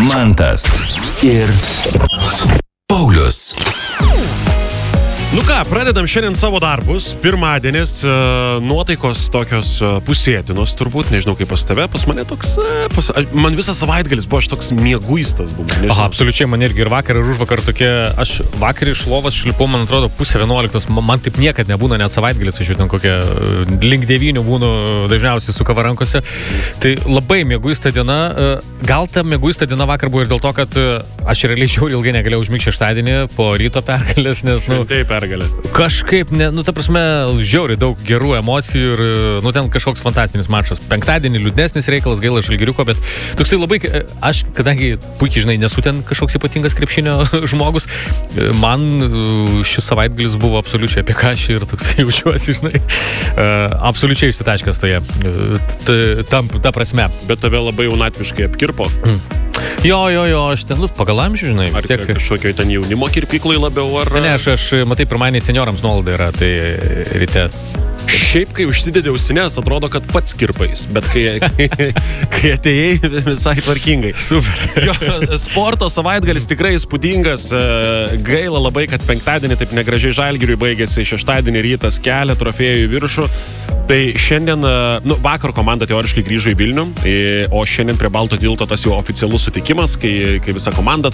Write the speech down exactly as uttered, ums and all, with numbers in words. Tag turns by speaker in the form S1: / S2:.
S1: Mantas ir Paulius.
S2: Nu ką, pradedam šiandien savo darbus. Pirmadienis, nuotaikos tokios pusėtinos, turbūt, nežinau kaip pas tave, pas mane toks, pas, man visas savaitgalis buvo, aš toks mieguistas buvau. Nežinau.
S3: Aha, absoliučiai, man irgi ir vakar, ir už vakar tokie, aš vakar iš lovos šlipau, man atrodo, pusę vienuoliktos, man taip niekad nebūna, net savaitgalis, aš jau ten kokie link devynių būnu dažniausiai su kava rankose. Tai labai mieguista diena, gal ta mieguista diena vakar buvo ir dėl to, kad aš realiai žiauriai ilgai negalėjau užmigti šeštadienį po ryto pergalės, nes, nu...
S2: Pergalė.
S3: Kažkaip, ne, nu, ta prasme, žiauriai daug gerų emocijų ir, nu, ten kažkoks fantastinis mačas. Penktadienį liūdnesnis reikalas, gaila Žalgiriuko, bet toksai labai, aš, kadangi puikiai, žinai, nesu ten kažkoks ypatingas krepšinio žmogus, man šis savaitgalis buvo absoliučiai apie ką aš ir toksai jaučiuosi, žinai, absoliučiai išsitaškęs toje, tam, ta prasme.
S2: Bet tave labai jaunatviškai apkirpo.
S3: Mm. Jo, jo, jo, aš ten, nu, pagal amžių, žinai.
S2: Ar tiek kažkokioj ten jaunimo kirpyklai labiau, ar...
S3: Ne, aš, aš matai, pirmadienį seniorams nuolaida yra, tai ryte.
S2: Šiaip, kai užsidedi ausines, atrodo, kad pats kirpais, bet kai, kai, kai atėjai, visai tvarkingai.
S3: Super.
S2: Jo, sporto savaitgalis tikrai įspūdingas. Gaila labai, kad penktadienį taip negražiai Žalgiriui baigėsi, šeštadienį rytas kelia trofėjų į viršų. Tai šiandien, nu, vakar komanda teoriškai grįžo į Vilnių, o šiandien prie Balto tilto tas jau oficialus sutikimas, kai, kai visa komanda